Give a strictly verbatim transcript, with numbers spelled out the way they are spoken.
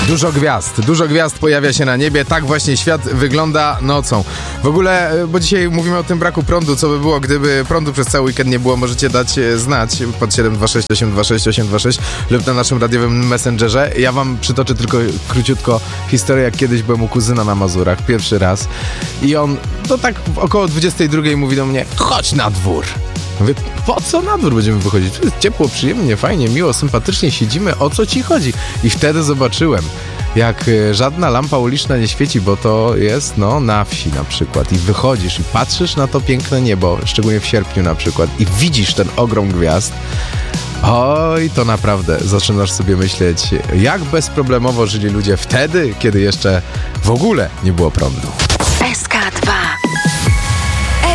Dużo gwiazd, dużo gwiazd pojawia się na niebie, tak właśnie świat wygląda nocą. W ogóle, bo dzisiaj mówimy o tym braku prądu, co by było, gdyby prądu przez cały weekend nie było, możecie dać znać pod siedem dwa sześć osiem dwa sześć osiem dwa sześć lub na naszym radiowym messengerze. Ja wam przytoczę tylko króciutko historię, jak kiedyś byłem u kuzyna na Mazurach, pierwszy raz i on, to tak około dwudziestej drugiej mówi do mnie, chodź na dwór. Mówię, po co na dwór będziemy wychodzić? Tu jest ciepło, przyjemnie, fajnie, miło, sympatycznie siedzimy, o co ci chodzi? I wtedy zobaczyłem, jak żadna lampa uliczna nie świeci, bo to jest, no, na wsi na przykład. I wychodzisz i patrzysz na to piękne niebo, szczególnie w sierpniu na przykład, i widzisz ten ogrom gwiazd. Oj, to naprawdę zaczynasz sobie myśleć, jak bezproblemowo żyli ludzie wtedy, kiedy jeszcze w ogóle nie było prądu.